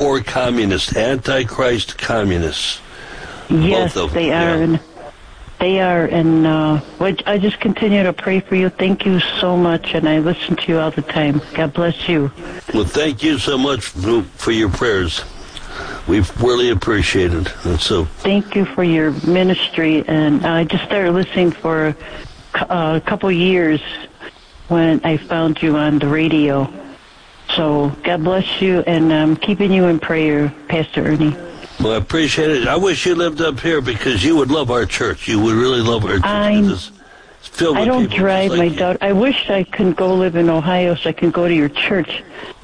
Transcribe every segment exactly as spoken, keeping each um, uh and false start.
hardcore communists, antichrist communists. Yes, Both of they them, are. yeah. And they are. And uh, well, I just continue to pray for you. Thank you so much. And I listen to you all the time. God bless you. Well, thank you so much for, for your prayers. We've really appreciated it. And so, thank you for your ministry. And I just started listening for uh, a couple years when I found you on the radio. So God bless you, and I'm keeping you in prayer, Pastor Ernie. Well, I appreciate it. I wish you lived up here because you would love our church. You would really love our church. I, it's filled with I don't people drive just my like you. daughter. I wish I could go live in Ohio so I can go to your church.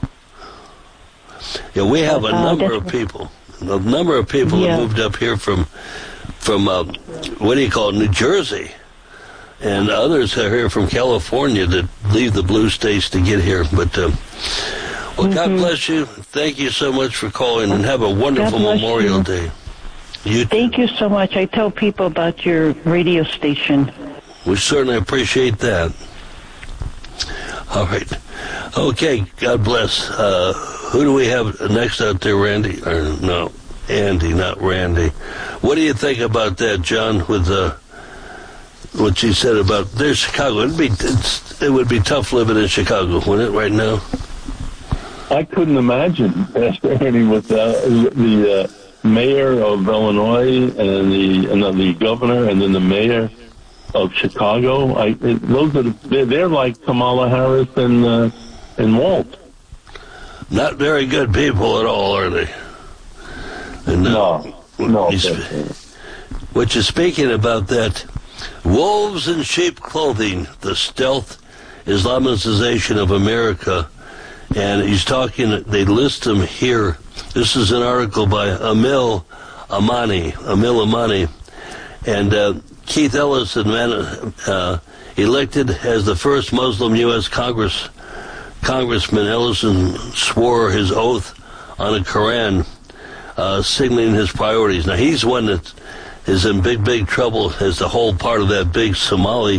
Yeah, we have a Uh, number that's- of people. A number of people Yeah. that moved up here from, from uh, what do you call it, New Jersey. And others are here from California that leave the blue states to get here. But, uh, well, God Mhm. bless you. Thank you so much for calling, and have a wonderful God bless Memorial you. Day. You too. Thank you so much. I tell people about your radio station. We certainly appreciate that. All right. Okay, God bless. Uh, who do we have next out there, Randy? Or, no, Andy, not Randy. What do you think about that, John, with uh, what you said about there's Chicago? It'd be, it's, it would be tough living in Chicago, wouldn't it, right now? I couldn't imagine, Pastor Ernie, with uh, the uh, mayor of Illinois and the and then the governor and then the mayor of Chicago. I it, those are the, they're, they're like Kamala Harris and uh, and Walt. Not very good people at all, are they? And, uh, No, no. he's- Pastor Ernie. Which is speaking about that, wolves in sheep clothing, the stealth Islamicization of America. And he's talking, they list them here. This is an article by Emil Amani, Emil Amani. And uh, Keith Ellison, uh, elected as the first Muslim U S Congress Congressman, Ellison swore his oath on the Quran, uh, signaling his priorities. Now, he's one that is in big, big trouble as the whole part of that big Somali.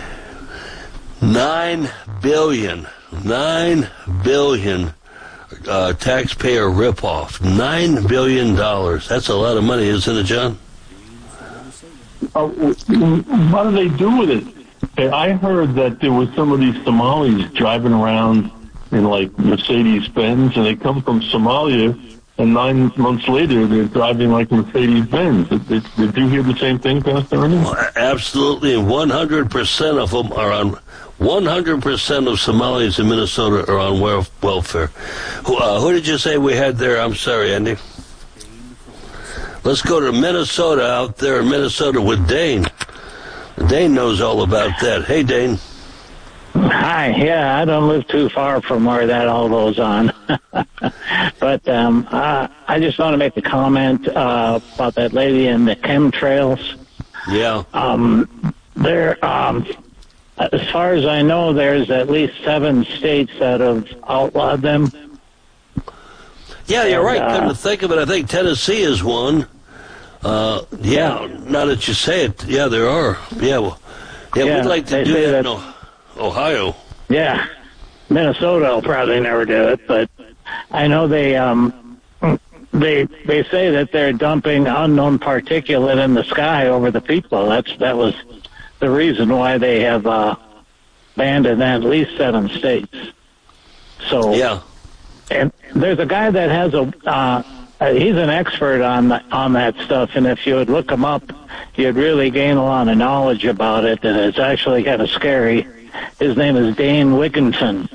Nine billion, nine billion uh, taxpayer ripoff. Nine billion dollars. That's a lot of money, isn't it, John? Uh, what do they do with it? I heard that there was some of these Somalis driving around in like Mercedes Benz, and they come from Somalia, and nine months later they're driving like Mercedes Benz. Did, did, did you hear the same thing, Pastor Ernie? Well, absolutely, and one hundred percent of them are on. one hundred percent of Somalis in Minnesota are on wel- welfare. Who, uh, who did you say we had there? I'm sorry, Andy. Let's go to Minnesota, out there in Minnesota with Dane. Dane knows all about that. Hey, Dane. Hi, yeah, I don't live too far from where that all goes on. But um, uh, I just want to make a comment uh, about that lady in the chemtrails. Yeah. Um, there, um, as far as I know, there's at least seven states that have outlawed them. Yeah, you're right. And, uh, Come to think of it, I think Tennessee is one. Uh, yeah, now that you say it, yeah, there are. Yeah, well, yeah, Yeah, we'd like to they do say that in that- O- Ohio. Yeah, Minnesota will probably never do it, but I know they um they they say that they're dumping unknown particulate in the sky over the people. That's that was the reason why they have uh, banned it in at least seven states. So Yeah. and there's a guy that has a uh, uh, he's an expert on the, on that stuff, and if you would look him up, you'd really gain a lot of knowledge about it, and it's actually kind of scary. His name is Dane Wigginton.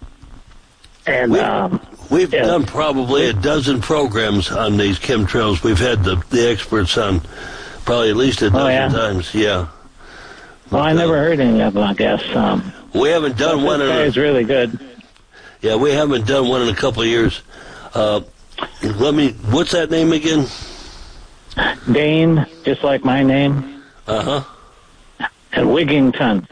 And We- um, We've yeah. done probably a dozen programs on these chemtrails. We've had the, the experts on probably at least a dozen yeah? times, yeah. well, I But, uh, never heard any of them, I guess. Um, We haven't done one this in guy a, is really good. yeah, we haven't done one in a couple of years. Uh, let me, what's that name again? Dane, just like my name, Uh-huh. and Wigginton.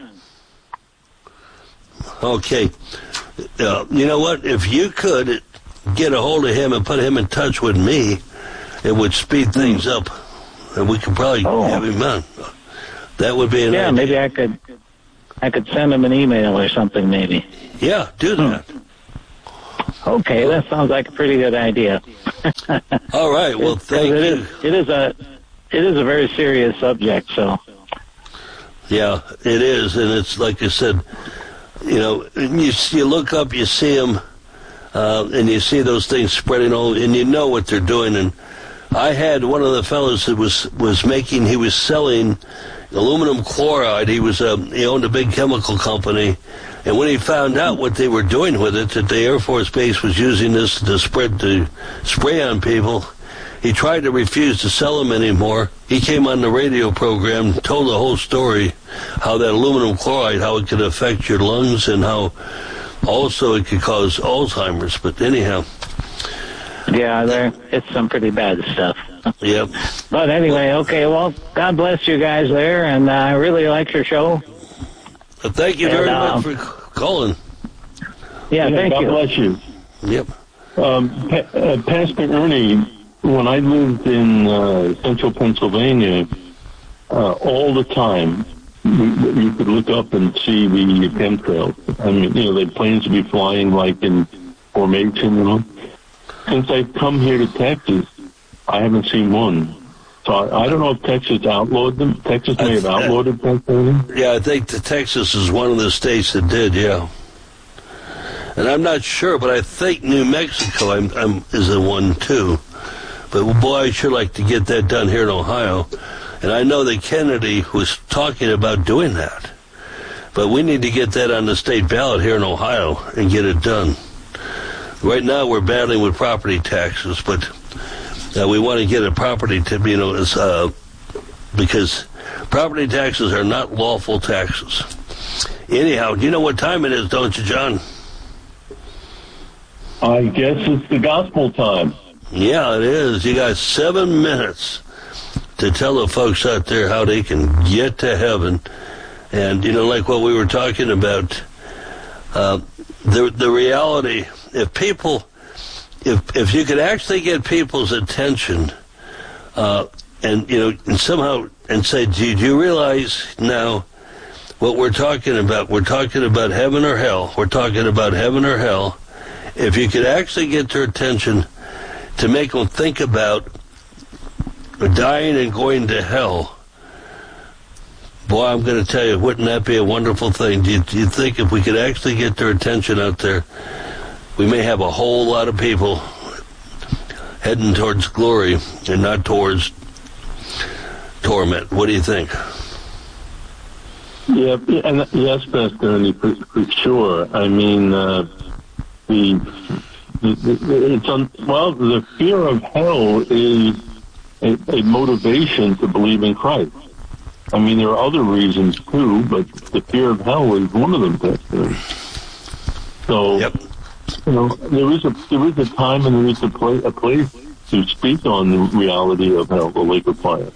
Okay. Uh, you know what? If you could get a hold of him and put him in touch with me, it would speed things up. And we could probably Oh. have him on. That would be an Yeah, idea. maybe I could I could send him an email or something, maybe. Yeah, do that. Okay, that sounds like a pretty good idea. All right, well, thank it you. Is, it is a it is a very serious subject, so. Yeah, it is, and it's like I said, you know, you, you look up, you see them, uh, and you see those things spreading all, and you know what they're doing. And I had one of the fellows that was was making, he was selling aluminum chloride. He was a, he owned a big chemical company, and when he found out what they were doing with it, that the Air Force Base was using this to spread to spray on people, he tried to refuse to sell them anymore. He came on the radio program, told the whole story, how that aluminum chloride, how it could affect your lungs, and how also it could cause Alzheimer's. But anyhow. Yeah, there it's some pretty bad stuff. Yep. But anyway, okay, well, God bless you guys there, and uh, I really like your show. Well, thank you very and, uh, much for calling. Yeah, yeah thank God you. God bless you. Yep. Um, pa- uh, Pastor Ernie, when I lived in uh, central Pennsylvania, uh, all the time, you, you could look up and see the chemtrails. I mean, you know, the planes would be flying like in formation, you know. Since I've come here to Texas, I haven't seen one. So I, I don't know if Texas outlawed them. Texas may have outlawed it, Pennsylvania. Yeah, I think the Texas is one of the states that did, yeah. And I'm not sure, but I think New Mexico I'm, I'm, is the one, too. But, boy, I sure like to get that done here in Ohio. And I know that Kennedy was talking about doing that. But we need to get that on the state ballot here in Ohio and get it done. Right now we're battling with property taxes, but uh, we want to get a property to, you know, uh, because property taxes are not lawful taxes. Anyhow, you know what time it is, don't you, John? I guess it's the gospel time. Yeah, it is. You got seven minutes to tell the folks out there how they can get to heaven. And, you know, like what we were talking about, uh, the the reality, if people, if if you could actually get people's attention, uh, and, you know, and somehow, and say, do you realize now what we're talking about? We're talking about heaven or hell. We're talking about heaven or hell. If you could actually get their attention to make them think about dying and going to hell, boy, I'm going to tell you, wouldn't that be a wonderful thing? Do you, do you think if we could actually get their attention out there, we may have a whole lot of people heading towards glory and not towards torment? What do you think? Yeah, and yes, Pastor Ernie, for, for sure. I mean, uh, the, the, the it's un, well, the fear of hell is a, a motivation to believe in Christ. I mean, there are other reasons too, but the fear of hell is one of them, Pastor. So, yep. you know, there is a there is a time and there is a, pla- a place to speak on the reality of hell, the lake of fire.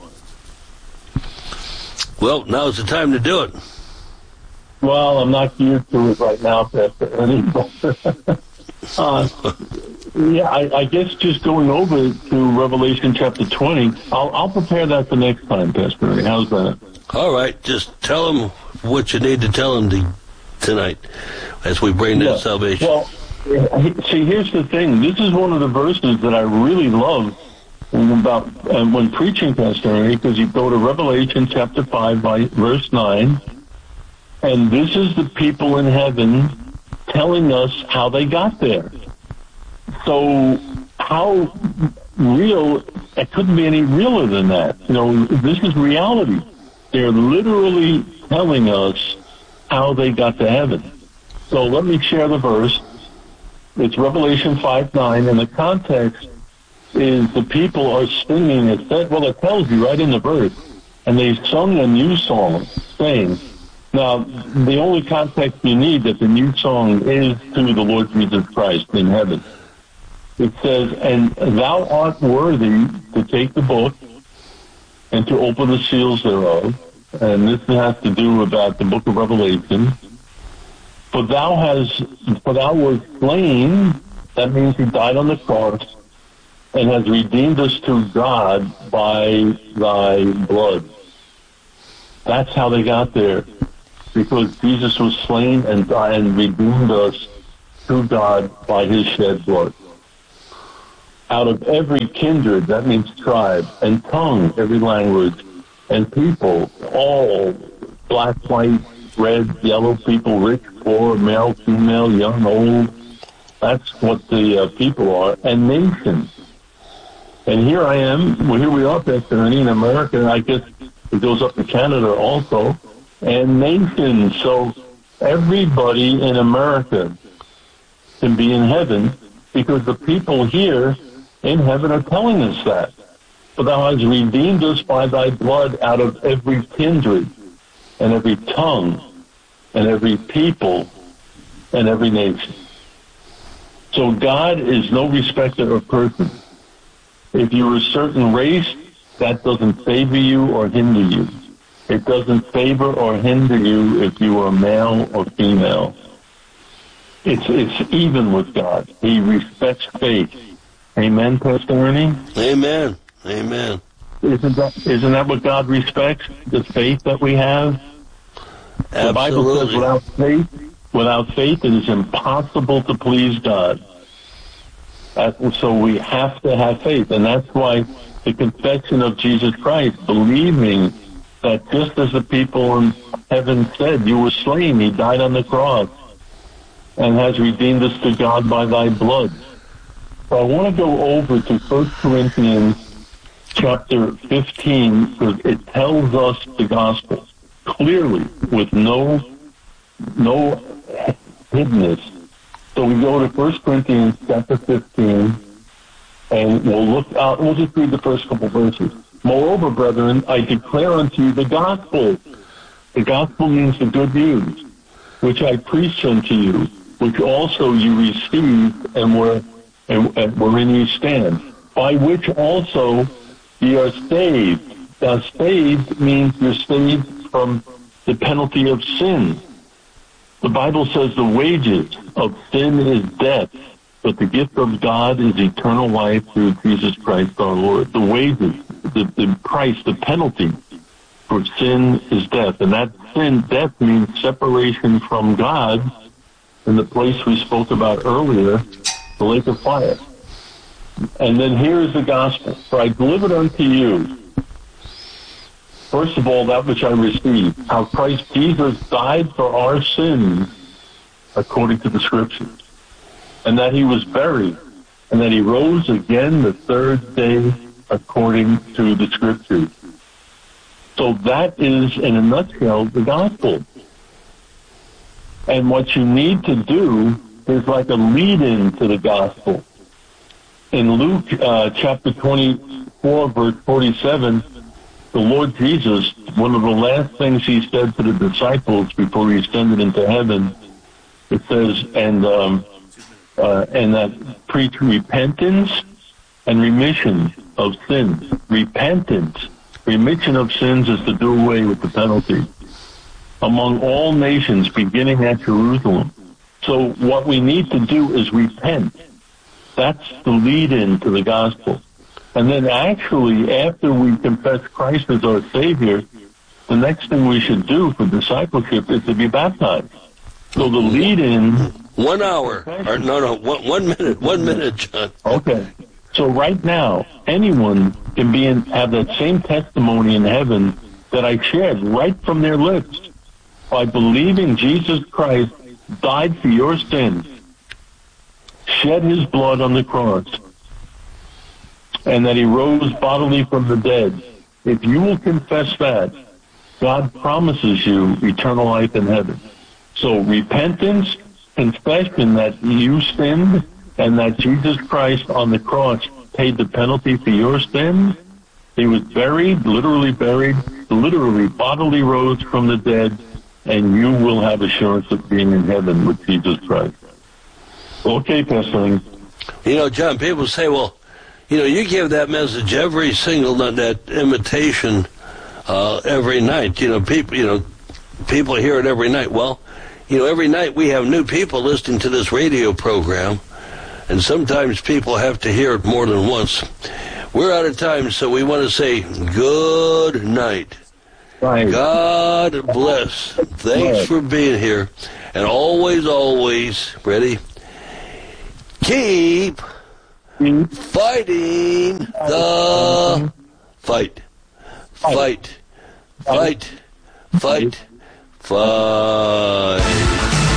Well, now's the time to do it. Well, I'm not geared to it right now, Pastor Ernie. uh, yeah, I, I guess just going over to Revelation chapter twenty, I'll, I'll prepare that for next time, Pastor Ernie. How's that? All right, just tell them what you need to tell them to, tonight as we bring yeah. that salvation. Well, see, here's the thing. This is one of the verses that I really love about uh, when preaching, Pastor Ernie, because you go to Revelation chapter five, by verse nine, and this is the people in heaven telling us how they got there. So how real, it couldn't be any realer than that. You know, this is reality. They're literally telling us how they got to heaven. So let me share the verse. It's Revelation five nine, and the context is the people are singing. It said, well, it tells you right in the verse, and they sung a new song, saying, now, the only context you need that the new song is to the Lord Jesus Christ in heaven. It says, and thou art worthy to take the book and to open the seals thereof. And this has to do about the book of Revelation. For thou has, for thou wast slain, that means he died on the cross, and has redeemed us to God by thy blood. That's how they got there. Because Jesus was slain and died and redeemed us to God by his shed blood. Out of every kindred, that means tribe, and tongue, every language, and people, all, black, white, red, yellow people, rich, poor, male, female, young, old. That's what the uh, people are, and nations. And here I am, well, here we are, Pastor Ernie, in America, I guess it goes up to Canada also, and nations. So everybody in America can be in heaven because the people here in heaven are telling us that. For thou hast redeemed us by thy blood out of every kindred and every tongue and every people and every nation. So God is no respecter of persons. If you're a certain race, that doesn't favor you or hinder you. It doesn't favor or hinder you if you are male or female. It's it's even with God. He respects faith. Amen, Pastor Ernie? Amen. Amen. Isn't that, isn't that what God respects? The faith that we have? Absolutely. The Bible says without faith, without faith it is impossible to please God. That, so we have to have faith, and that's why the confession of Jesus Christ, believing that just as the people in heaven said, you were slain, he died on the cross, and has redeemed us to God by thy blood. So I want to go over to First Corinthians chapter fifteen, because it tells us the gospel clearly, with no no hiddenness. So we go to First Corinthians chapter fifteen, and we'll look out, we'll just read the first couple verses. Moreover, brethren, I declare unto you the gospel. The gospel means the good news, which I preached unto you, which also you received and were and, and wherein you stand, by which also ye are saved. Now, saved means you're saved from the penalty of sin. The Bible says the wages of sin is death, but the gift of God is eternal life through Jesus Christ our Lord. The wages, the, the price, the penalty for sin is death. And that sin, death, means separation from God in the place we spoke about earlier, the lake of fire. And then here is the gospel. For I delivered unto you, first of all, that which I received, how Christ Jesus died for our sins according to the Scriptures, and that he was buried, and that he rose again the third day according to the Scriptures. So that is, in a nutshell, the gospel. And what you need to do is like a lead-in to the gospel. In Luke uh, chapter twenty-four, verse forty-seven, the Lord Jesus, one of the last things he said to the disciples before he ascended into heaven, it says, and um, uh, and that preach repentance and remission of sins. Repentance, remission of sins is to do away with the penalty among all nations, beginning at Jerusalem. So what we need to do is repent. That's the lead-in to the gospel. And then actually, after we confess Christ as our Savior, the next thing we should do for discipleship is to be baptized. So the lead-in... One hour. Or no, no, one, one minute. One minute, John. Okay. So right now, anyone can be in, have that same testimony in heaven that I shared right from their lips. By believing Jesus Christ died for your sins, shed his blood on the cross, and that he rose bodily from the dead. If you will confess that, God promises you eternal life in heaven. So repentance, confession that you sinned, and that Jesus Christ on the cross paid the penalty for your sins. He was buried, literally buried, literally bodily rose from the dead, and you will have assurance of being in heaven with Jesus Christ. Okay, Pastor. You know, John, people say, well, you know, you give that message every single night, that invitation uh, every night. You know, people, you know, people hear it every night. Well, you know, every night we have new people listening to this radio program, and sometimes people have to hear it more than once. We're out of time, so we want to say good night. Right. God bless. Thanks for being here. And always, always, ready? Keep fighting the fight. Fight. Fight. Fight. Fight.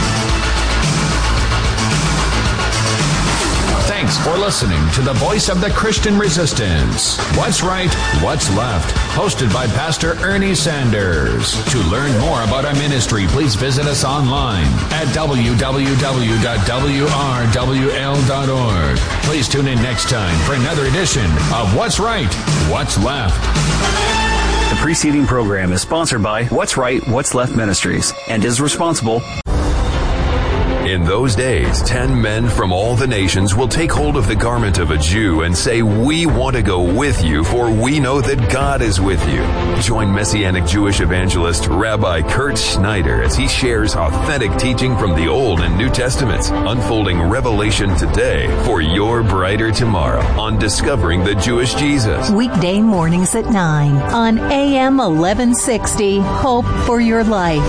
Thanks for listening to the voice of the Christian Resistance. What's Right, What's Left? Hosted by Pastor Ernie Sanders. To learn more about our ministry, please visit us online at w w w dot w r w l dot org. Please tune in next time for another edition of What's Right, What's Left. The preceding program is sponsored by What's Right, What's Left Ministries and is responsible. In those days, ten men from all the nations will take hold of the garment of a Jew and say, "We want to go with you, for we know that God is with you." Join Messianic Jewish evangelist Rabbi Kurt Schneider as he shares authentic teaching from the Old and New Testaments, unfolding revelation today for your brighter tomorrow on Discovering the Jewish Jesus. Weekday mornings at nine on A M eleven sixty, Hope for Your Life.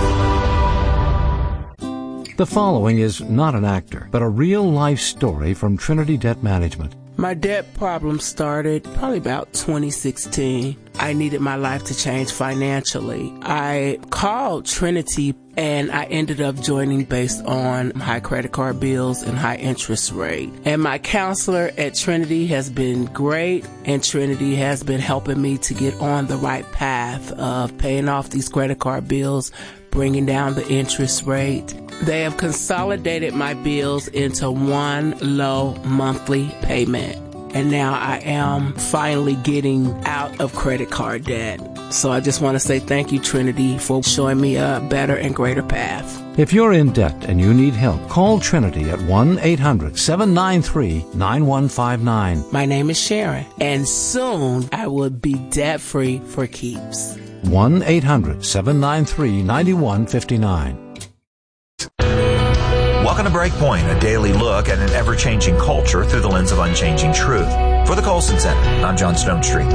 The following is not an actor, but a real-life story from Trinity Debt Management. My debt problem started probably about twenty sixteen. I needed my life to change financially. I called Trinity and I ended up joining based on high credit card bills and high interest rate. And my counselor at Trinity has been great, and Trinity has been helping me to get on the right path of paying off these credit card bills, bringing down the interest rate. They have consolidated my bills into one low monthly payment. And now I am finally getting out of credit card debt. So I just want to say thank you, Trinity, for showing me a better and greater path. If you're in debt and you need help, call Trinity at one eight hundred seven nine three nine one five nine. My name is Sharon, and soon I will be debt-free for keeps. one eight hundred seven nine three nine one five nine. Welcome to Breakpoint, a daily look at an ever-changing culture through the lens of unchanging truth. For the Colson Center, I'm John Stonestreet.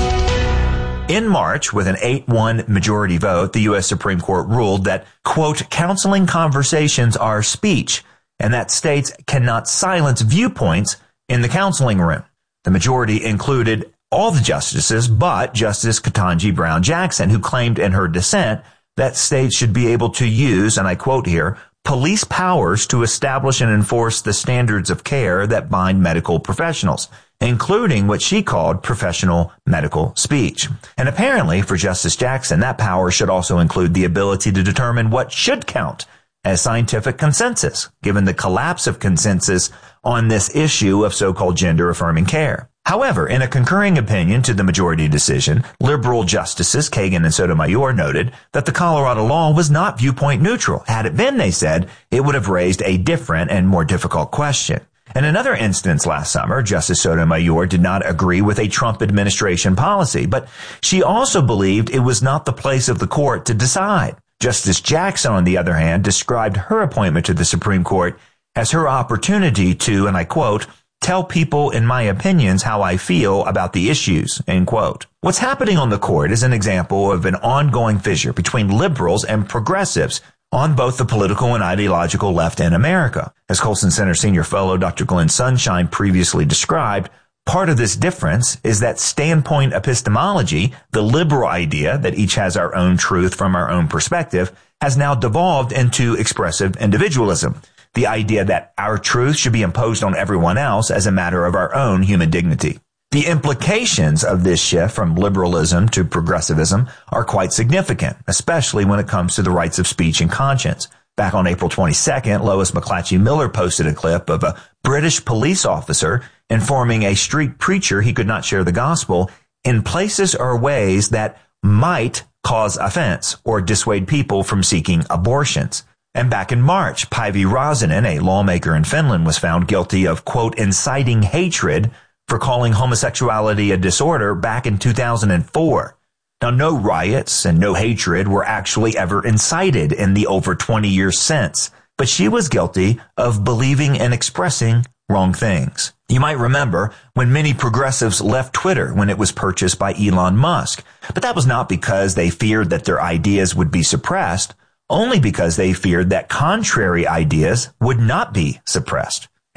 In March, with an eight one majority vote, the U S Supreme Court ruled that, quote, counseling conversations are speech, and that states cannot silence viewpoints in the counseling room. The majority included all the justices, but Justice Ketanji Brown Jackson, who claimed in her dissent that states should be able to use, and I quote here, police powers to establish and enforce the standards of care that bind medical professionals, including what she called professional medical speech. And apparently, for Justice Jackson, that power should also include the ability to determine what should count as scientific consensus, given the collapse of consensus on this issue of so-called gender-affirming care. However, in a concurring opinion to the majority decision, liberal justices Kagan and Sotomayor noted that the Colorado law was not viewpoint neutral. Had it been, they said, it would have raised a different and more difficult question. In another instance last summer, Justice Sotomayor did not agree with a Trump administration policy, but she also believed it was not the place of the court to decide. Justice Jackson, on the other hand, described her appointment to the Supreme Court as her opportunity to, and I quote, tell people in my opinions how I feel about the issues, end quote. What's happening on the court is an example of an ongoing fissure between liberals and progressives on both the political and ideological left in America. As Colson Center Senior Fellow Doctor Glenn Sunshine previously described, part of this difference is that standpoint epistemology, the liberal idea that each has our own truth from our own perspective, has now devolved into expressive individualism. The idea that our truth should be imposed on everyone else as a matter of our own human dignity. The implications of this shift from liberalism to progressivism are quite significant, especially when it comes to the rights of speech and conscience. Back on April twenty-second, Lois McClatchy Miller posted a clip of a British police officer informing a street preacher he could not share the gospel in places or ways that might cause offense or dissuade people from seeking abortions. And back in March, Päivi Räsänen, a lawmaker in Finland, was found guilty of, quote, inciting hatred for calling homosexuality a disorder back in two thousand four. Now, no riots and no hatred were actually ever incited in the over twenty years since, but she was guilty of believing and expressing wrong things. You might remember when many progressives left Twitter when it was purchased by Elon Musk, but that was not because they feared that their ideas would be suppressed, only because they feared that contrary ideas would not be suppressed.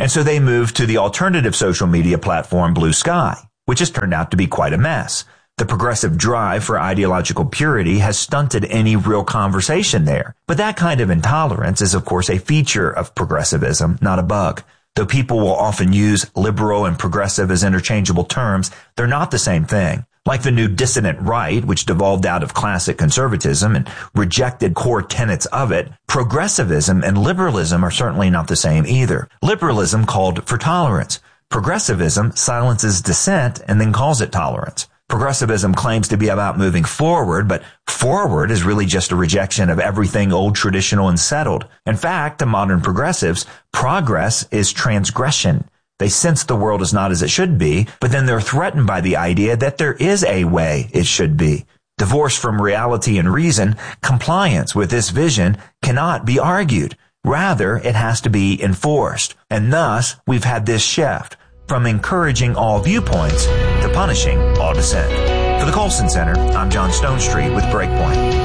And so they moved to the alternative social media platform Blue Sky, which has turned out to be quite a mess. The progressive drive for ideological purity has stunted any real conversation there. But that kind of intolerance is, of course, a feature of progressivism, not a bug. Though people will often use liberal and progressive as interchangeable terms, they're not the same thing. Like the new dissident right, which devolved out of classic conservatism and rejected core tenets of it, progressivism and liberalism are certainly not the same either. Liberalism called for tolerance. Progressivism silences dissent and then calls it tolerance. Progressivism claims to be about moving forward, but forward is really just a rejection of everything old, traditional, and settled. In fact, to modern progressives, progress is transgression. They sense the world is not as it should be, but then they're threatened by the idea that there is a way it should be. Divorced from reality and reason, compliance with this vision cannot be argued. Rather, it has to be enforced. And thus, we've had this shift from encouraging all viewpoints to punishing all dissent. For the Colson Center, I'm John Stonestreet with Breakpoint.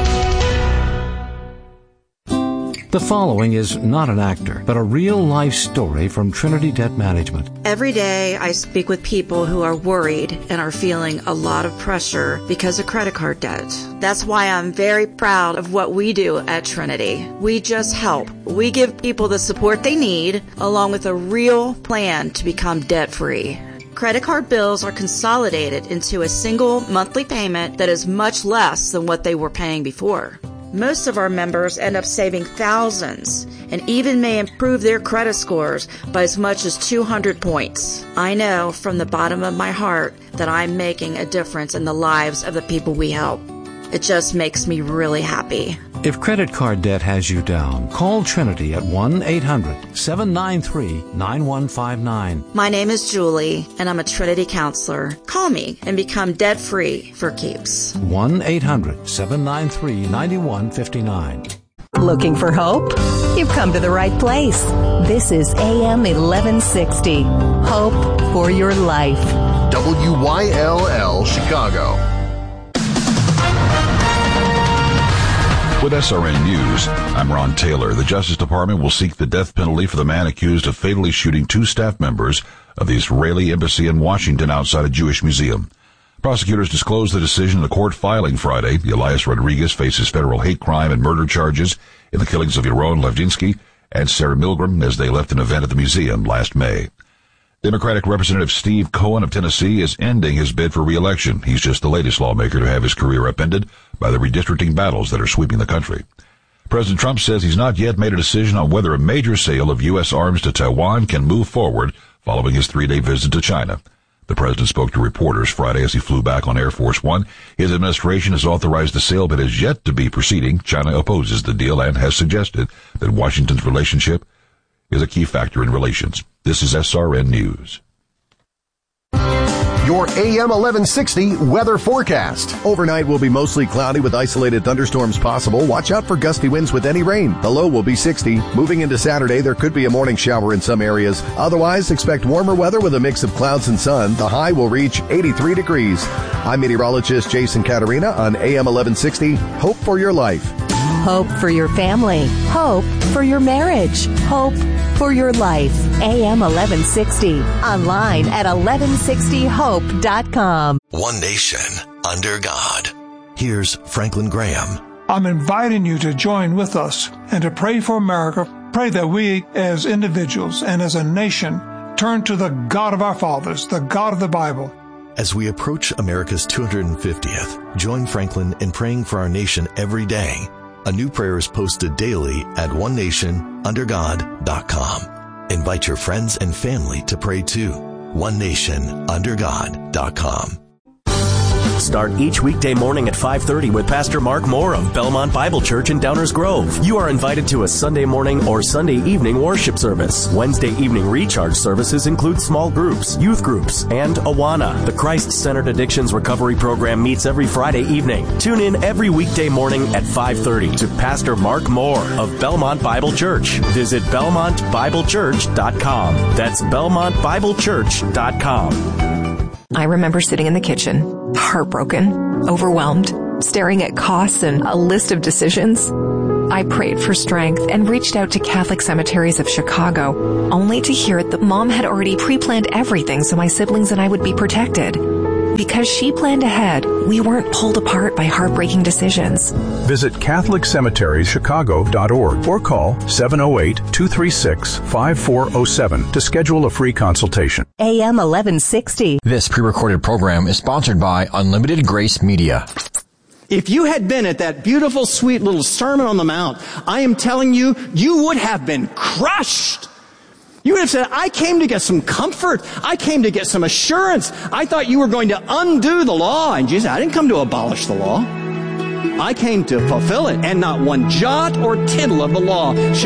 The following is not an actor, but a real-life story from Trinity Debt Management. Every day I speak with people who are worried and are feeling a lot of pressure because of credit card debt. That's why I'm very proud of what we do at Trinity. We just help. We give people the support they need, along with a real plan to become debt-free. Credit card bills are consolidated into a single monthly payment that is much less than what they were paying before. Most of our members end up saving thousands and even may improve their credit scores by as much as two hundred points. I know from the bottom of my heart that I'm making a difference in the lives of the people we help. It just makes me really happy. If credit card debt has you down, call Trinity at one eight hundred seven nine three nine one five nine. My name is Julie, and I'm a Trinity counselor. Call me and become debt-free for keeps. one eight hundred seven nine three nine one five nine. Looking for hope? You've come to the right place. This is A M eleven sixty. Hope for your life. W Y L L Chicago. With S R N News, I'm Ron Taylor. The Justice Department will seek the death penalty for the man accused of fatally shooting two staff members of the Israeli embassy in Washington outside a Jewish museum. Prosecutors disclosed the decision in a court filing Friday. Elias Rodriguez faces federal hate crime and murder charges in the killings of Yaron Levdinsky and Sarah Milgram as they left an event at the museum last May. Democratic Representative Steve Cohen of Tennessee is ending his bid for re-election. He's just the latest lawmaker to have his career upended by the redistricting battles that are sweeping the country. President Trump says he's not yet made a decision on whether a major sale of U S arms to Taiwan can move forward following his three-day visit to China. The president spoke to reporters Friday as he flew back on Air Force One. His administration has authorized the sale but is yet to be proceeding. China opposes the deal and has suggested that Washington's relationship is a key factor in relations. This is S R N News. Your A M eleven sixty weather forecast. Overnight will be mostly cloudy with isolated thunderstorms possible. Watch out for gusty winds with any rain. The low will be sixty. Moving into Saturday, there could be a morning shower in some areas. Otherwise, expect warmer weather with a mix of clouds and sun. The high will reach eighty-three degrees. I'm meteorologist Jason Caterina on A M eleven sixty. Hope for your life. Hope for your family. Hope for your marriage. Hope for your life. A M eleven sixty. Online at eleven sixty hope dot com. One nation under God. Here's Franklin Graham. I'm inviting you to join with us and to pray for America. Pray that we as individuals and as a nation turn to the God of our fathers, the God of the Bible. As we approach America's two hundred fiftieth, join Franklin in praying for our nation every day. A new prayer is posted daily at one nation under god dot com. Invite your friends and family to pray too. one nation under god dot com. Start each weekday morning at five thirty with Pastor Mark Moore of Belmont Bible Church in Downers Grove. You are invited to a Sunday morning or Sunday evening worship service. Wednesday evening recharge services include small groups, youth groups, and Awana. The Christ-Centered Addictions Recovery Program meets every Friday evening. Tune in every weekday morning at five thirty to Pastor Mark Moore of Belmont Bible Church. Visit belmont bible church dot com. That's belmont bible church dot com. I remember sitting in the kitchen, heartbroken, overwhelmed, staring at costs and a list of decisions. I prayed for strength and reached out to Catholic Cemeteries of Chicago, only to hear that Mom had already pre-planned everything so my siblings and I would be protected. Because she planned ahead, we weren't pulled apart by heartbreaking decisions. Visit Catholic Cemeteries Chicago dot org or call seven oh eight, two three six, five four oh seven to schedule a free consultation. A M eleven sixty. This pre-recorded program is sponsored by Unlimited Grace Media. If you had been at that beautiful, sweet little Sermon on the Mount, I am telling you, you would have been crushed. You would have said, I came to get some comfort. I came to get some assurance. I thought you were going to undo the law. And Jesus, I didn't come to abolish the law. I came to fulfill it, and not one jot or tittle of the law shall